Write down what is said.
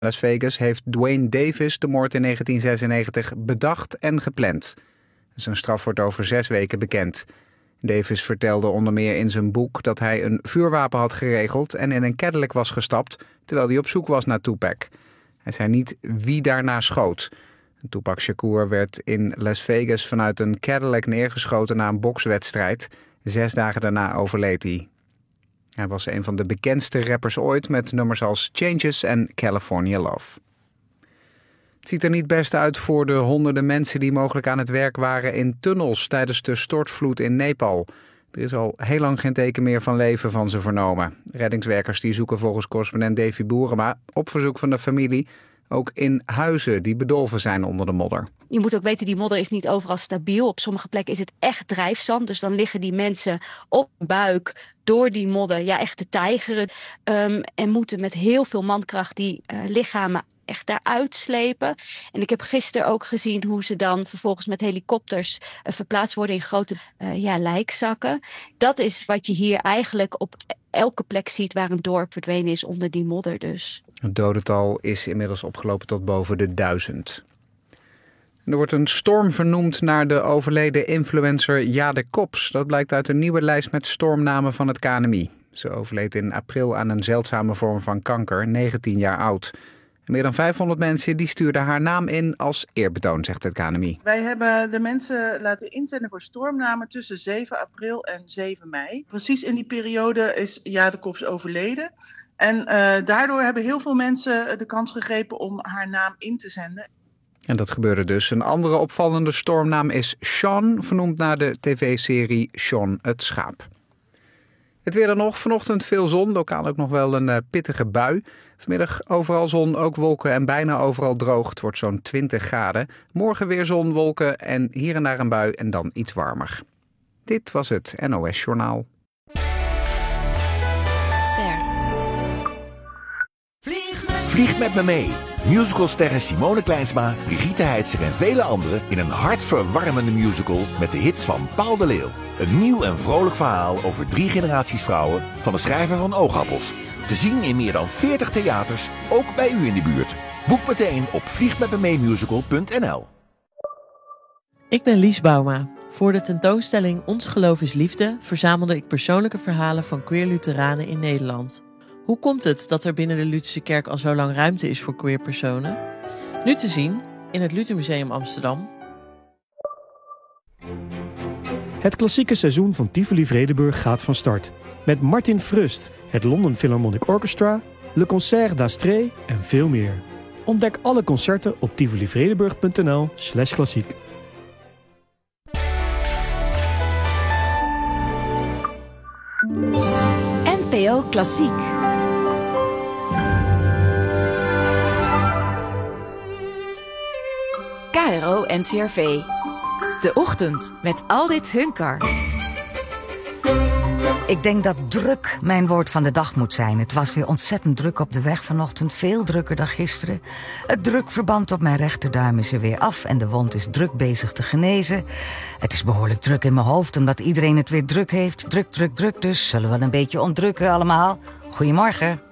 Las Vegas heeft Duane Davis de moord in 1996 bedacht en gepland. Zijn straf wordt over 6 weken bekend. Davis vertelde onder meer in zijn boek dat hij een vuurwapen had geregeld en in een Cadillac was gestapt terwijl hij op zoek was naar Tupac. Hij zei niet wie daarna schoot. Tupac Shakur werd in Las Vegas vanuit een Cadillac neergeschoten na een bokswedstrijd. 6 dagen daarna overleed hij. Hij was een van de bekendste rappers ooit met nummers als Changes en California Love. Het ziet er niet best uit voor de honderden mensen die mogelijk aan het werk waren in tunnels tijdens de stortvloed in Nepal. Er is al heel lang geen teken meer van leven van ze vernomen. Reddingswerkers die zoeken volgens correspondent Davy Boerema op verzoek van de familie ook in huizen die bedolven zijn onder de modder. Je moet ook weten, die modder is niet overal stabiel. Op sommige plekken is het echt drijfzand. Dus dan liggen die mensen op hun buik door die modder echt te tijgeren. En moeten met heel veel mankracht die lichamen echt daaruit slepen. En ik heb gisteren ook gezien hoe ze dan vervolgens met helikopters verplaatst worden in grote lijkzakken. Dat is wat je hier eigenlijk op elke plek ziet waar een dorp verdwenen is onder die modder dus. Het dodental is inmiddels opgelopen tot boven de 1000. Er wordt een storm vernoemd naar de overleden influencer Jade Kops. Dat blijkt uit een nieuwe lijst met stormnamen van het KNMI. Ze overleed in april aan een zeldzame vorm van kanker, 19 jaar oud. En meer dan 500 mensen die stuurden haar naam in als eerbetoon, zegt het KNMI. Wij hebben de mensen laten inzenden voor stormnamen tussen 7 april en 7 mei. Precies in die periode is Jade Kops overleden. En daardoor hebben heel veel mensen de kans gegrepen om haar naam in te zenden. En dat gebeurde dus. Een andere opvallende stormnaam is Sean, vernoemd naar de tv-serie Sean het Schaap. Het weer dan nog. Vanochtend veel zon, lokaal ook nog wel een pittige bui. Vanmiddag overal zon, ook wolken en bijna overal droog. Het wordt zo'n 20 graden. Morgen weer zon, wolken en hier en daar een bui en dan iets warmer. Dit was het NOS Journaal. Vlieg met me mee. Musicalsterren Simone Kleinsma, Brigitte Heitzer en vele anderen in een hartverwarmende musical met de hits van Paul de Leeuw. Een nieuw en vrolijk verhaal over 3 generaties vrouwen van de schrijver van Oogappels. Te zien in meer dan 40 theaters, ook bij u in de buurt. Boek meteen op vliegmetmemeemusical.nl. Ik ben Lies Bouma. Voor de tentoonstelling Ons Geloof is Liefde verzamelde ik persoonlijke verhalen van queer Lutheranen in Nederland. Hoe komt het dat er binnen de Lutherse kerk al zo lang ruimte is voor queer personen? Nu te zien in het Luthermuseum Amsterdam. Het klassieke seizoen van Tivoli Vredenburg gaat van start. Met Martin Frust, het London Philharmonic Orchestra, Le Concert d'Astrée en veel meer. Ontdek alle concerten op tivolivredenburg.nl/klassiek. NPO Klassiek. KRO NCRV. De Ochtend met Aldit Hunkar. Ik denk dat druk mijn woord van de dag moet zijn. Het was weer ontzettend druk op de weg vanochtend. Veel drukker dan gisteren. Het drukverband op mijn rechterduim is er weer af en de wond is druk bezig te genezen. Het is behoorlijk druk in mijn hoofd omdat iedereen het weer druk heeft. Druk, druk, druk. Dus zullen we een beetje ontdrukken allemaal. Goedemorgen.